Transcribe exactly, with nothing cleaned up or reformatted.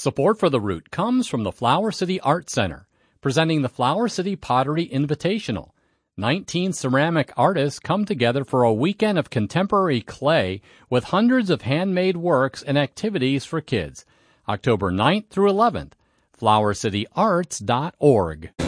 Support for the route comes from the Flower City Art Center, presenting the Flower City Pottery Invitational. nineteen ceramic artists come together for a weekend of contemporary clay with hundreds of handmade works and activities for kids. October ninth through eleventh. flower city arts dot org.